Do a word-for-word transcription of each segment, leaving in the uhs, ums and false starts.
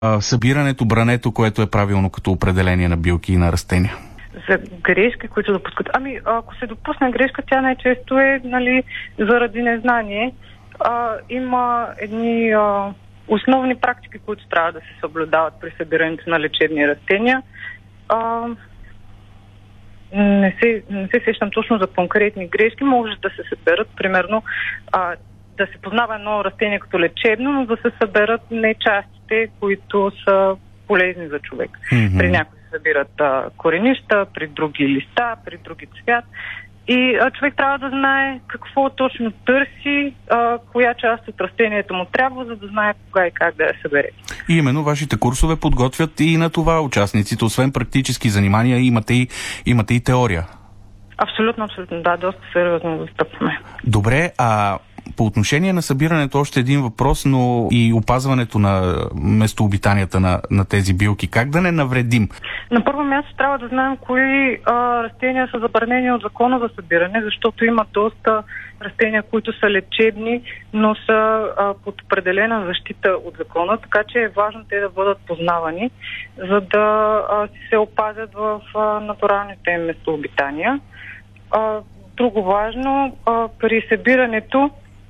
а, събирането, брането, което е правилно като определение на билки и на растения? За грешки, които допускат. Ами, ако се допусне грешка, тя най-често е, нали, заради незнание. А, има едни а, основни практики, които трябва да се съблюдават при събирането на лечебни растения. А, не, се, не се сещам точно за конкретни грешки. Може да се съберат, примерно, а, да се познава едно растение като лечебно, но да се съберат не частите, които са полезни за човек. Mm-hmm. При някои се събират а, коренища, при други листа, при други цвят. И а, човек трябва да знае какво точно търси, а, коя част от растението му трябва, за да знае кога и как да я събере. И именно вашите курсове подготвят и на това участниците. Освен практически занимания, имате и, имате и теория. Абсолютно, абсолютно. Да, доста сериозно застъпваме. Добре, а по отношение на събирането още един въпрос, но и опазването на местообитанията на, на тези билки. Как да не навредим? На първо място трябва да знаем кои а, растения са забранени от закона за събиране, защото има доста растения, които са лечебни, но са а, под определена защита от закона, така че е важно те да бъдат познавани, за да а, се опазят в а, натуралните местообитания. А, друго важно, а, при събирането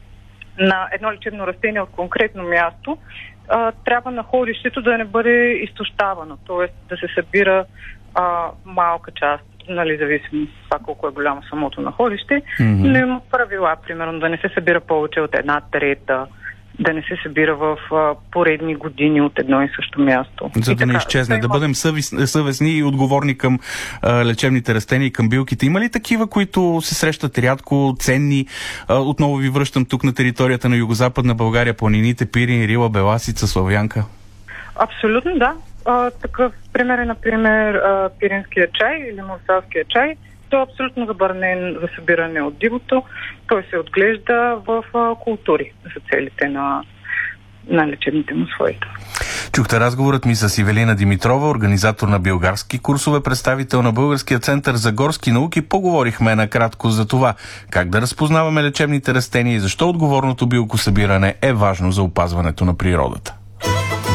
на едно лечебно растение от конкретно място, а, трябва находището да не бъде изтощавано, т.е. да се събира а, малка част, нали, зависимо от това колко е голямо самото находище, mm-hmm. но има правила, примерно да не се събира повече от една трета, да не се събира в а, поредни години от едно и също място. За и да така, не изчезне, да, да бъдем съвестни, съвестни и отговорни към а, лечебните растения и към билките. Има ли такива, които се срещат рядко, ценни? А, отново ви връщам тук на територията на Югозападна България, планините Пирин, Рила, Беласица, Славянка. Абсолютно, да. А, такъв пример е, например, а, пиринския чай или мурсалския чай. Той е абсолютно забранен за събиране от дивото. Той се отглежда в а, култури за целите на, на лечебните му свойства. Чухте разговорът ми с Ивелина Димитрова, организатор на билгарски курсове, представител на Българския център за горски науки. Поговорихме накратко за това как да разпознаваме лечебните растения и защо отговорното билкосъбиране е важно за опазването на природата.